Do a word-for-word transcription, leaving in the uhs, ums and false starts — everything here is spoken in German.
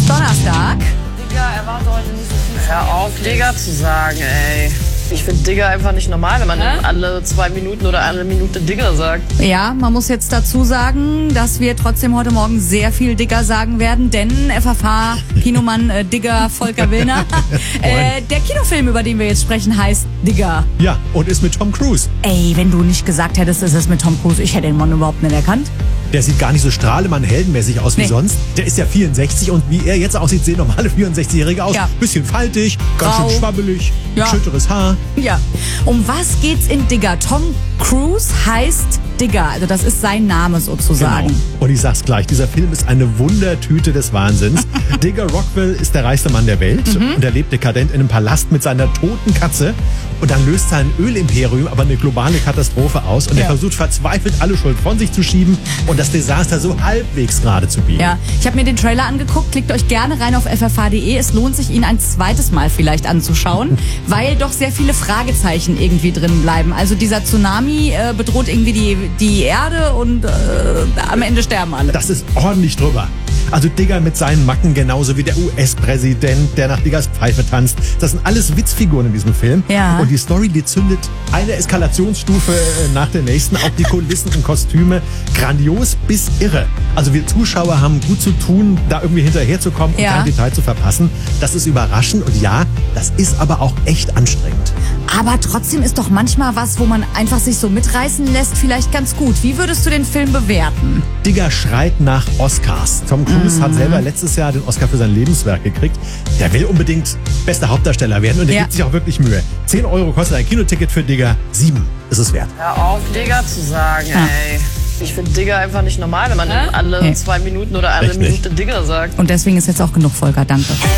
Donnerstag. Digga, erwarte heute nicht so viel. Hör auf, Digga zu sagen, ey. Ich finde Digga einfach nicht normal, wenn man Hä? alle zwei Minuten oder alle Minute Digga sagt. Ja, man muss jetzt dazu sagen, dass wir trotzdem heute Morgen sehr viel Digger sagen werden, denn F F H-Kinomann äh, Digger Volker Willner, äh, der Kinofilm, über den wir jetzt sprechen, heißt Digger. Ja, und ist mit Tom Cruise. Ey, wenn du nicht gesagt hättest, es ist mit Tom Cruise, ich hätte den Mann überhaupt nicht erkannt. Der sieht gar nicht so strahlemann-heldenmäßig aus wie Nee. sonst. Der ist ja vierundsechzig und wie er jetzt aussieht, sehen normale vierundsechzigjährige aus. Ja. Bisschen faltig, ganz Grau. schön schwabbelig, Ja. schütteres Haar. Ja. Um was geht's in Digger? Tom Cruise heißt Digger, also das ist sein Name sozusagen. Genau. Und ich sag's gleich, dieser Film ist eine Wundertüte des Wahnsinns. Digger Rockwell ist der reichste Mann der Welt Mhm. und er lebt dekadent in einem Palast mit seiner toten Katze. Und dann löst sein Ölimperium aber eine globale Katastrophe aus und Ja. er versucht verzweifelt alle Schuld von sich zu schieben und das Desaster so halbwegs gerade zu biegen. Ja, ich habe mir den Trailer angeguckt. Klickt euch gerne rein auf f f h punkt d e. Es lohnt sich, ihn ein zweites Mal vielleicht anzuschauen, weil doch sehr viele Fragezeichen irgendwie drin bleiben. Also dieser Tsunami äh, bedroht irgendwie die, die Erde und äh, am Ende sterben alle. Das ist ordentlich drüber. Also Digger mit seinen Macken, genauso wie der U S-Präsident, der nach Diggers Pfeife tanzt. Das sind alles Witzfiguren in diesem Film. Ja. Und die Story, die zündet eine Eskalationsstufe äh, nach der nächsten. Auch die Kulissen und Kostüme, grandios bis irre. Also wir Zuschauer haben gut zu tun, da irgendwie hinterherzukommen und Ja. kein Detail zu verpassen. Das ist überraschend und ja, das ist aber auch echt anstrengend. Aber trotzdem ist doch manchmal was, wo man einfach sich so mitreißen lässt, vielleicht ganz gut. Wie würdest du den Film bewerten? Digger schreit nach Oscars. Tom Cruise hat selber letztes Jahr den Oscar für sein Lebenswerk gekriegt. Der will unbedingt bester Hauptdarsteller werden und der Ja. gibt sich auch wirklich Mühe. zehn Euro kostet ein Kinoticket für Digger, sieben ist es wert. Hör auf, Digga zu sagen, Ja. ey. Ich finde Digga einfach nicht normal, wenn man Hä? alle Nee. zwei Minuten oder alle Echt nicht? Minute Digga sagt. Und deswegen ist jetzt auch genug, Volker. Danke.